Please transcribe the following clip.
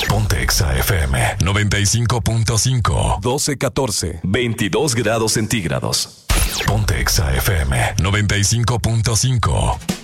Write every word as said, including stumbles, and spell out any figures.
Ponte Exa F M noventa y cinco punto cinco. doce catorce. veintidós grados centígrados. Ponte Exa F M noventa y cinco punto cinco.